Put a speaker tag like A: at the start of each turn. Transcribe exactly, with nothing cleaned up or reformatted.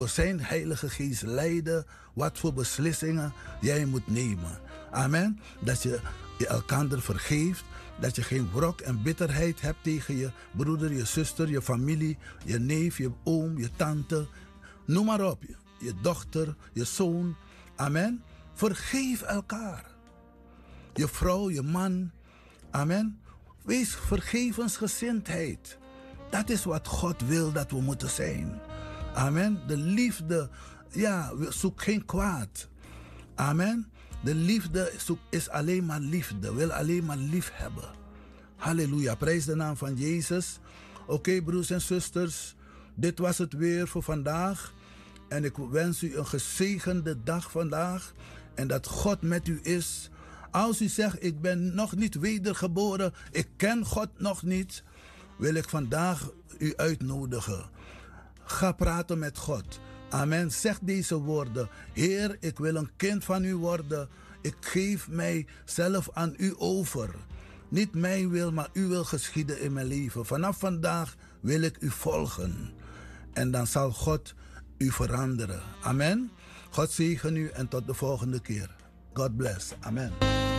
A: door zijn Heilige Geest leiden wat voor beslissingen jij moet nemen. Amen. Dat je je elkander vergeeft. Dat je geen wrok en bitterheid hebt tegen je broeder, je zuster, je familie, je neef, je oom, je tante. Noem maar op. Je, je dochter, je zoon. Amen. Vergeef elkaar. Je vrouw, je man. Amen. Wees vergevensgezindheid. Dat is wat God wil dat we moeten zijn. Amen. De liefde, ja, zoek geen kwaad. Amen. De liefde is alleen maar liefde, wil alleen maar lief hebben. Halleluja, prijs de naam van Jezus. Oké, okay, broers en zusters, dit was het weer voor vandaag. En ik wens u een gezegende dag vandaag. En dat God met u is. Als u zegt, ik ben nog niet wedergeboren, ik ken God nog niet, wil ik vandaag u uitnodigen. Ga praten met God. Amen. Zeg deze woorden. Heer, ik wil een kind van u worden. Ik geef mijzelf aan u over. Niet mijn wil, maar uw wil geschieden in mijn leven. Vanaf vandaag wil ik u volgen. En dan zal God u veranderen. Amen. God zegen u en tot de volgende keer. God bless. Amen.